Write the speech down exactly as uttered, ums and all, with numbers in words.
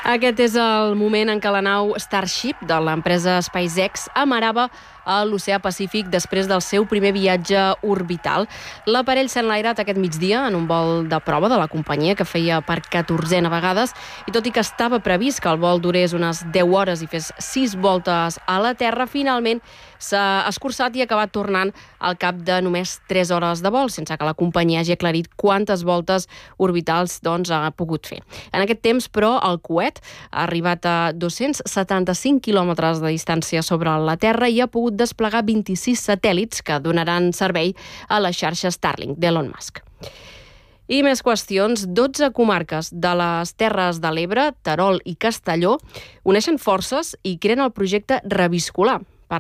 Aquest és el moment en què la nau Starship de l'empresa SpaceX amarava a l'oceà Pacífic després del seu primer viatge orbital. L'aparell s'ha enlairat aquest migdia en un vol de prova de la companyia que feia per catorzena vegades i tot i que estava previst que el vol durés unes deu hores i fes sis voltes a la Terra, finalment s'ha escurçat i ha acabat tornant al cap de només tres hores de vol, sense que la companyia hagi aclarit quantes voltes orbitals doncs, ha pogut fer. En aquest temps, però, el coet ha arribat a dos-cents setanta-cinc quilòmetres de distància sobre la Terra i ha pogut desplegar vint-i-sis satèl·lits que donaran servei a la xarxa Starlink d'Elon Musk. I més qüestions. dotze comarques de les Terres de l'Ebre, Terol i Castelló uneixen forces i creen el projecte Reviscolar.